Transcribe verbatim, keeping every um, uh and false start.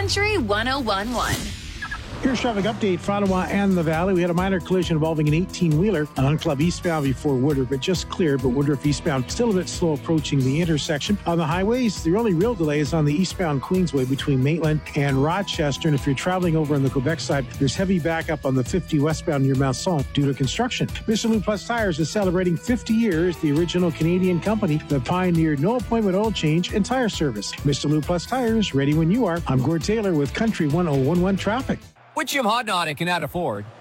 Country one oh one point one. Here's traffic update for Ottawa and the Valley. We had a minor collision involving an eighteen-wheeler on Club eastbound before Woodruff, but just cleared, but Woodruff eastbound still a bit slow approaching the intersection. On the highways, the only real delay is on the eastbound Queensway between Maitland and Rochester. And if you're traveling over on the Quebec side, there's heavy backup on the fifty westbound near Malson due to construction. Mister Lou Plus Tires is celebrating fifty years, the original Canadian company that pioneered no appointment oil change and tire service. Mister Lou Plus Tires, ready when you are. I'm Gord Taylor with Country one oh one one Traffic. Which Jim Hodnott cannot afford